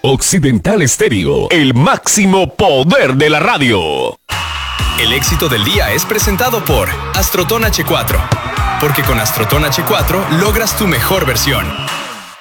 Occidental Estéreo, el máximo poder de la radio. El éxito del día es presentado por Astroton H4, porque con Astroton H4 logras tu mejor versión.